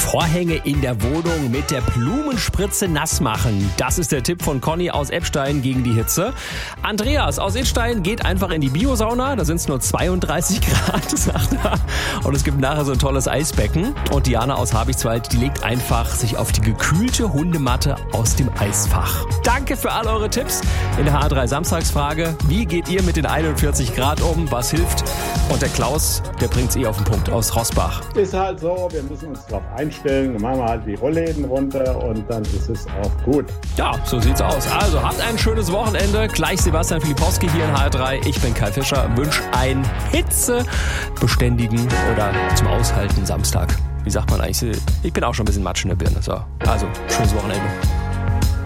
Vorhänge in der Wohnung mit der Blumenspritze nass machen. Das ist der Tipp von Conny aus Eppstein gegen die Hitze. Andreas aus Idstein geht einfach in die Biosauna. Da sind es nur 32 Grad, sagt er. Und es gibt nachher so ein tolles Eisbecken. Und Diana aus Habichtswald, die legt einfach sich auf die gekühlte Hundematte aus dem Eisfach. Danke für all eure Tipps in der H3 Samstagsfrage. Wie geht ihr mit den 41 Grad um? Was hilft? Und der Klaus, der bringt es auf den Punkt aus Rossbach. Ist halt so, wir müssen uns darauf einstellen. Dann machen wir halt die Rollläden runter und dann ist es auch gut. Ja, so sieht's aus. Also habt ein schönes Wochenende. Gleich Sebastian Filipowski hier in HR3. Ich bin Kai Fischer. Wünsche einen hitzebeständigen oder zum Aushalten Samstag. Wie sagt man eigentlich? Ich bin auch schon ein bisschen Matsch in der Birne. So, also, schönes Wochenende.